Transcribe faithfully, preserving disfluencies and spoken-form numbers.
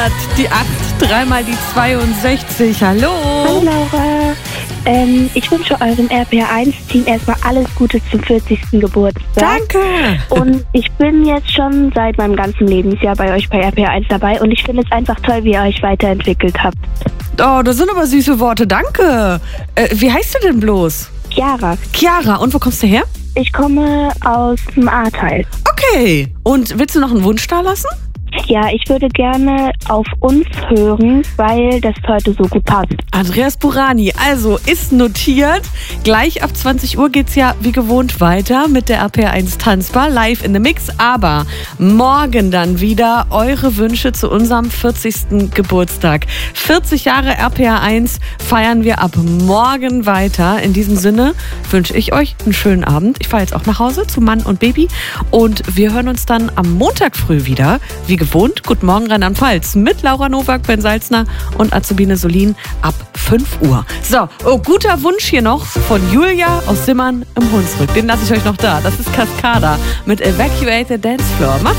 hundert, die acht, dreimal die zweiundsechzig. Hallo. Hallo Laura. Ähm, ich wünsche eurem R P R eins Team erstmal alles Gute zum vierzigsten Geburtstag. Danke. Und ich bin jetzt schon seit meinem ganzen Lebensjahr bei euch bei R P R eins dabei und ich finde es einfach toll, wie ihr euch weiterentwickelt habt. Oh, das sind aber süße Worte. Danke. Äh, wie heißt du denn bloß? Chiara. Chiara. Und wo kommst du her? Ich komme aus dem Ahrtal. Okay. Und willst du noch einen Wunsch da lassen? Ja, ich würde gerne auf uns hören, weil das heute so gut passt. Andreas Burani, also ist notiert. Gleich ab zwanzig Uhr geht's ja wie gewohnt weiter mit der R P R eins Tanzbar live in the Mix. Aber morgen dann wieder eure Wünsche zu unserem vierzigsten Geburtstag. vierzig Jahre R P R eins feiern wir ab morgen weiter. In diesem Sinne wünsche ich euch einen schönen Abend. Ich fahre jetzt auch nach Hause zu Mann und Baby und wir hören uns dann am Montag früh wieder, wie gewohnt. Guten Morgen Rheinland-Pfalz mit Laura Nowak, Ben Salzner und Azubine Solin ab fünf Uhr. So, oh, guter Wunsch hier noch von Julia aus Simmern im Hunsrück. Den lasse ich euch noch da. Das ist Cascada mit Evacuate the Dance Floor. Macht's